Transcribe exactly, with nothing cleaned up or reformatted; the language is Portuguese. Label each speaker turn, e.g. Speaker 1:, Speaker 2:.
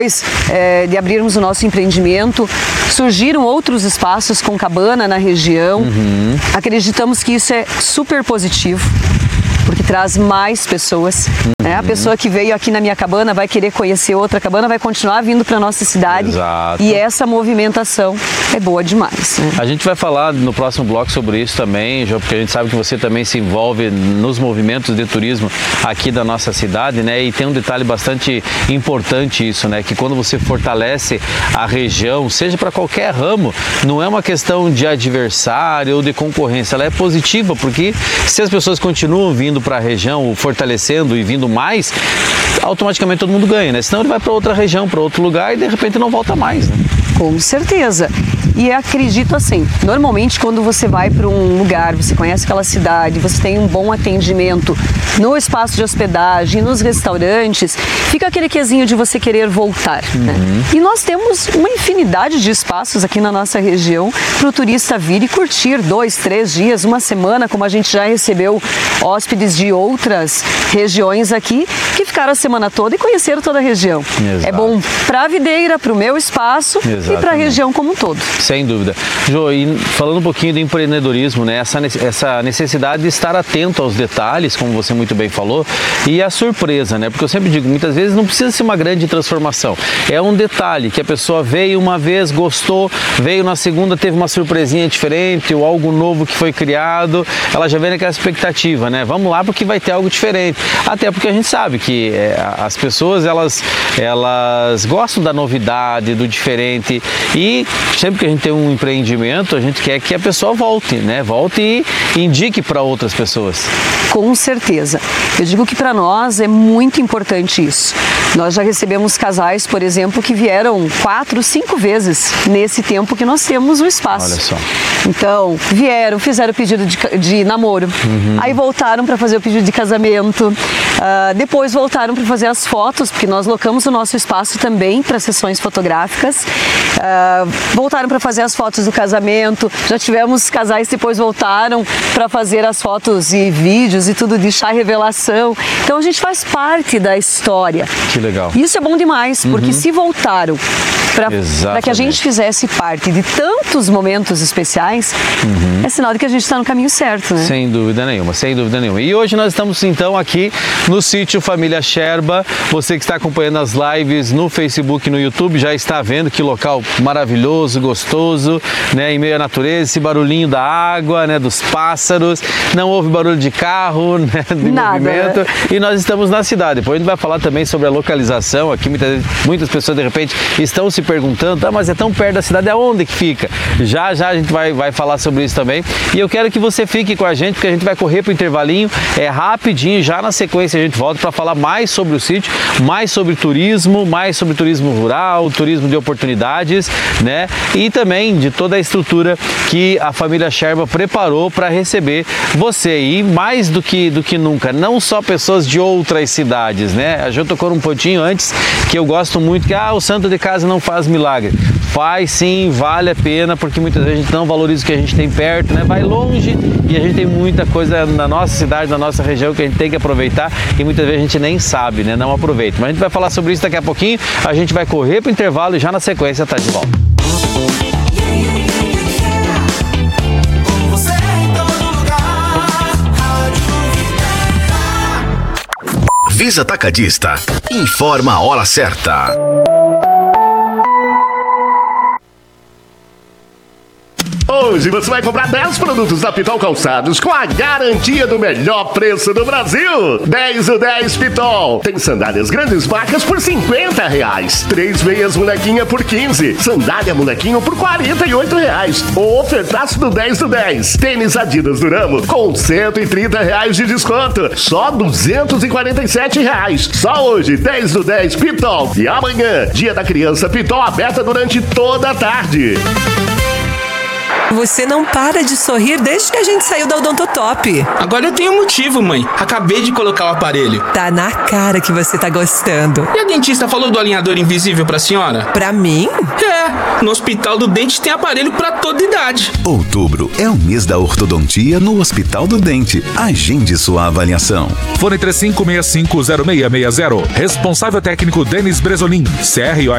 Speaker 1: É, de abrirmos o nosso empreendimento, surgiram outros espaços com cabana na região. Uhum. Acreditamos que isso é super positivo, porque traz mais pessoas. Uhum. Né? A pessoa que veio aqui na minha cabana vai querer conhecer outra cabana, vai continuar vindo para nossa cidade.
Speaker 2: Exato.
Speaker 1: E essa movimentação é boa demais. Né?
Speaker 2: A gente vai falar no próximo bloco sobre isso também, Jô, porque a gente sabe que você também se envolve nos movimentos de turismo aqui da nossa cidade, né? E tem um detalhe bastante importante isso, né? Que quando você fortalece a região, seja para qualquer ramo, não é uma questão de adversário ou de concorrência, ela é positiva, porque se as pessoas continuam vindo para a região, fortalecendo e vindo mais, automaticamente todo mundo ganha, né? Senão ele vai para outra região, para outro lugar e de repente não volta mais, né?
Speaker 1: Com certeza. E acredito assim, normalmente quando você vai para um lugar, você conhece aquela cidade, você tem um bom atendimento no espaço de hospedagem, nos restaurantes, fica aquele quesinho de você querer voltar. Uhum. Né? E nós temos uma infinidade de espaços aqui na nossa região para o turista vir e curtir dois, três dias, uma semana, como a gente já recebeu hóspedes de outras regiões aqui, que ficaram a semana toda e conheceram toda a região. Exato. É bom para a videira, para o meu espaço. Exatamente. E para a região como um todo.
Speaker 2: Sem dúvida. Jô, e falando um pouquinho do empreendedorismo, né? Essa, essa necessidade de estar atento aos detalhes, como você muito bem falou, e a surpresa, né? Porque eu sempre digo, muitas vezes não precisa ser uma grande transformação. É um detalhe que a pessoa veio uma vez, gostou, veio na segunda, teve uma surpresinha diferente, ou algo novo que foi criado, ela já vem naquela expectativa, né? Vamos lá porque vai ter algo diferente. Até porque a gente sabe que é, as pessoas, elas, elas gostam da novidade, do diferente, e sempre que a gente tem um empreendimento, a gente quer que a pessoa volte, né? Volte e indique para outras pessoas.
Speaker 1: Com certeza. Eu digo que para nós é muito importante isso. Nós já recebemos casais, por exemplo, que vieram quatro, cinco vezes nesse tempo que nós temos o espaço.
Speaker 2: Olha só.
Speaker 1: Então, vieram, fizeram o pedido de, de namoro, uhum. Aí voltaram para fazer o pedido de casamento, uh, depois voltaram para fazer as fotos, porque nós locamos o nosso espaço também para sessões fotográficas, uh, voltaram para fazer as fotos do casamento, já tivemos casais que depois voltaram para fazer as fotos e vídeos e tudo de chá revelação. Então a gente faz parte da história.
Speaker 2: Que legal.
Speaker 1: Isso é bom demais, porque uhum. se voltaram para que a gente fizesse parte de tantos momentos especiais, uhum. é sinal de que a gente está no caminho certo, né?
Speaker 2: Sem dúvida nenhuma, sem dúvida nenhuma. E hoje nós estamos então aqui no sítio Família Sherba. Você que está acompanhando as lives no Facebook e no YouTube já está vendo que local maravilhoso, gostoso, né? Em meio à natureza, esse barulhinho da água, né? Dos pássaros, não houve barulho de carro, né? De
Speaker 1: Nada,
Speaker 2: movimento.
Speaker 1: Né?
Speaker 2: E nós estamos na cidade. Depois a gente vai falar também sobre a localização. Aqui muitas, muitas pessoas de repente estão se perguntando, ah, mas é tão perto da cidade, aonde que fica? Já já a gente vai, vai falar sobre isso também. E eu quero que você fique com a gente, porque a gente vai correr para o intervalinho, é rapidinho, já na sequência a gente volta para falar mais sobre o sítio, mais sobre turismo, mais sobre turismo rural, turismo de oportunidades, né? E também de toda a estrutura que a família Sherba preparou para receber você. E mais do que, do que nunca, não só pessoas de outras cidades, né? A Jô tocou um pontinho antes, que eu gosto muito, que ah, o santo de casa não faz milagre. Faz sim, vale a pena, porque muitas vezes a gente não valoriza o que a gente tem perto, né? Vai longe e a gente tem muita coisa na nossa cidade, na nossa região que a gente tem que aproveitar e muitas vezes a gente nem sabe, né? Não aproveita. Mas a gente vai falar sobre isso daqui a pouquinho, a gente vai correr para o intervalo e já na sequência tá de volta.
Speaker 3: Visa Atacadista. Informa a hora certa. Hoje você vai comprar dez produtos da Pitol Calçados com a garantia do melhor preço do Brasil. dez do dez Pitol. Tem sandálias grandes marcas por cinquenta reais. Três meias molequinha por quinze. Sandália molequinho por quarenta e oito reais. O ofertaço do dez do dez. Tênis Adidas Duramo com cento e trinta reais de desconto. Só duzentos e quarenta e sete reais. Só hoje, dez do dez Pitol. E amanhã, Dia da Criança Pitol aberta durante toda a tarde.
Speaker 4: Você não para de sorrir desde que a gente saiu da Odontotop.
Speaker 5: Agora eu tenho motivo, mãe. Acabei de colocar o aparelho.
Speaker 4: Tá na cara que você tá gostando.
Speaker 5: E a dentista falou do alinhador invisível pra senhora?
Speaker 4: Pra mim?
Speaker 5: É, no Hospital do Dente tem aparelho pra toda idade.
Speaker 3: Outubro é o mês da ortodontia no Hospital do Dente. Agende sua avaliação.
Speaker 6: Fone três cinco seis cinco zero seis seis zero. Responsável técnico Denis Bresolim. C R O